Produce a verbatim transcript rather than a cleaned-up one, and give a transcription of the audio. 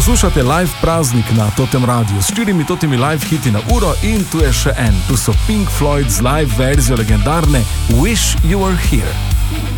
Poslušate live praznik na Totem Radiu s štirimi totimi live hiti na uro in tu je še en. Tu so Pink Floyd z live verzijo legendarne Wish You Were Here.